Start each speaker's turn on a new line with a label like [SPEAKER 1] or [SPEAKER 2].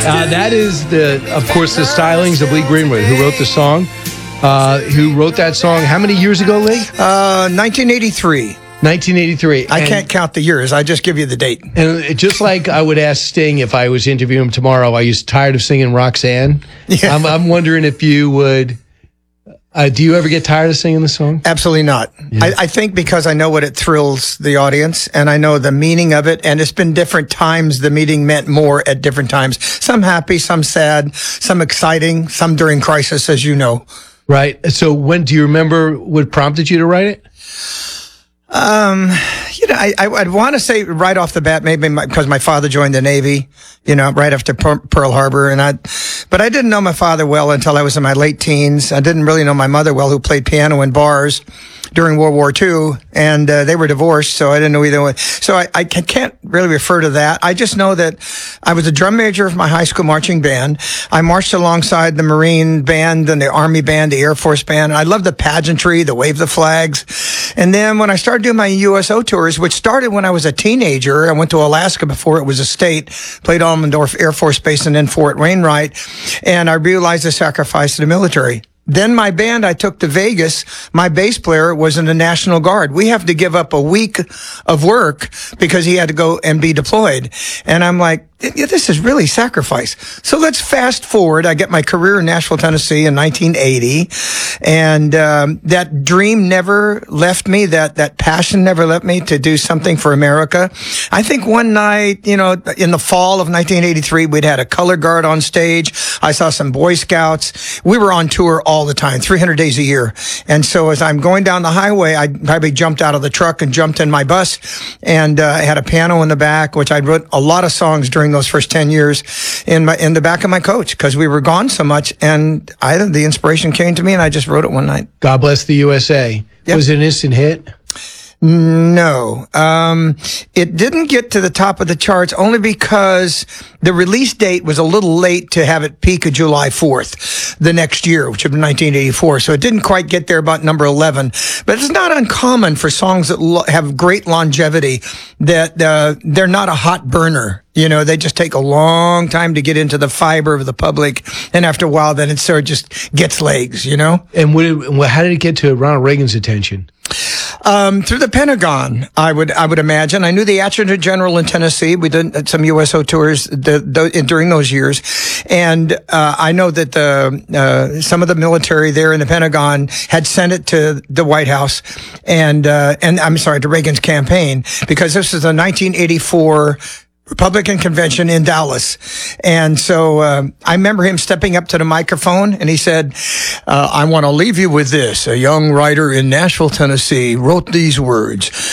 [SPEAKER 1] That is, of course, the stylings of Lee Greenwood, who wrote the song. Who wrote that song how many years ago, Lee?
[SPEAKER 2] 1983.
[SPEAKER 1] 1983.
[SPEAKER 2] I can't count the years. I just give you the date.
[SPEAKER 1] And just like I would ask Sting if I was interviewing him tomorrow, are you tired of singing Roxanne?
[SPEAKER 2] Yeah.
[SPEAKER 1] I'm wondering if you would. Do you ever get tired of singing the song?
[SPEAKER 2] Absolutely not.
[SPEAKER 1] Yeah.
[SPEAKER 2] I think because I know what it thrills the audience and I know the meaning of it. And it's been different times. The meaning meant more at different times. Some happy, some sad, some exciting, some during crisis, as you know.
[SPEAKER 1] Right. So do you remember what prompted you to write it?
[SPEAKER 2] I'd want to say right off the bat, maybe because my father joined the Navy, right after Pearl Harbor. But I didn't know my father well until I was in my late teens. I didn't really know my mother well, who played piano in bars during World War II, and they were divorced, so I didn't know either one. So I can't really refer to that. I just know that I was a drum major of my high school marching band. I marched alongside the Marine band and the Army band, the Air Force band. I loved the pageantry, the wave the flags. And then when I started doing my USO tours, which started when I was a teenager, I went to Alaska before it was a state, played Almendorf Air Force Base and then Fort Wainwright, and I realized the sacrifice of the military. Then my band, I took to Vegas. My bass player was in the National Guard. We have to give up a week of work because he had to go and be deployed. And I'm like, this is really sacrifice. So let's fast forward. I get my career in Nashville, Tennessee in 1980. And that dream never left me. That passion never left me to do something for America. I think one night, in the fall of 1983, we'd had a color guard on stage. I saw some Boy Scouts. We were on tour all the time, 300 days a year. And so as I'm going down the highway, I probably jumped out of the truck and jumped in my bus. And I had a piano in the back, which I wrote a lot of songs during those first 10 years in the back of my coach because we were gone so much. And the inspiration came to me and I just wrote it one night.
[SPEAKER 1] God Bless the USA. Yep. Was it an instant hit?
[SPEAKER 2] No. It didn't get to the top of the charts only because the release date was a little late to have it peak of July 4th the next year, which would be 1984. So it didn't quite get there about number 11. But it's not uncommon for songs that have great longevity that they're not a hot burner. They just take a long time to get into the fiber of the public. And after a while, then it sort of just gets legs, And
[SPEAKER 1] how did it get to Ronald Reagan's attention?
[SPEAKER 2] Through the Pentagon, I would imagine. I knew the Adjutant General in Tennessee. We did some USO tours during those years. And I know that some of the military there in the Pentagon had sent it to the White House and I'm sorry, to Reagan's campaign, because this is a 1984 Republican convention in Dallas. And so I remember him stepping up to the microphone and he said, I want to leave you with this. A young writer in Nashville, Tennessee wrote these words.